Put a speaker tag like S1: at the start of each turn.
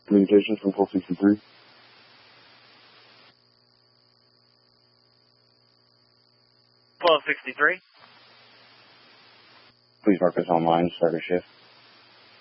S1: Communications from 1263.
S2: '1263.
S1: Please mark us online, start a shift.